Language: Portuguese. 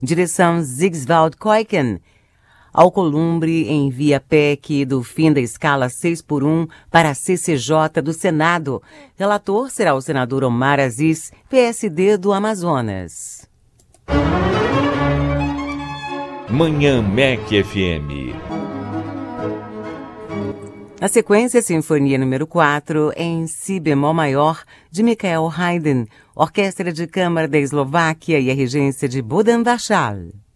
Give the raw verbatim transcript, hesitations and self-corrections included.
Direção Zigsvald Kuiken. Alcolumbre envia P E C do fim da escala seis por um para a C C J do Senado. Relator será o senador Omar Aziz, P S D do Amazonas. Manhã M E C F M. Na sequência, Sinfonia número quatro, em Si bemol maior, de Michael Haydn, Orquestra de Câmara da Eslováquia e a regência de Bohdan Vašál.